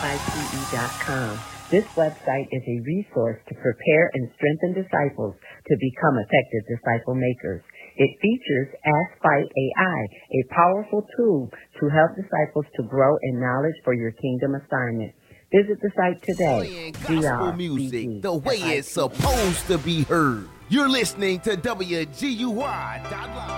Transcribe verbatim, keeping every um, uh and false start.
I T E dot com. This website is a resource to prepare and strengthen disciples to become effective disciple makers. It features Ask Fight A I, a powerful tool to help disciples to grow in knowledge for your kingdom assignment. Visit the site today. Gospel music, the way it's supposed to be heard. You're listening to W G U Y dot live.